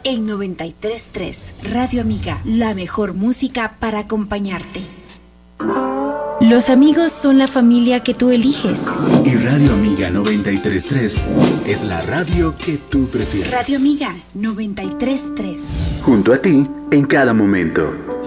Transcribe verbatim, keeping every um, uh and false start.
en noventa y tres punto tres. Radio Amiga, la mejor música para acompañarte. Los amigos son la familia que tú eliges. Y Radio Amiga noventa y tres punto tres es la radio que tú prefieres. Radio Amiga noventa y tres punto tres. Junto a ti en cada momento.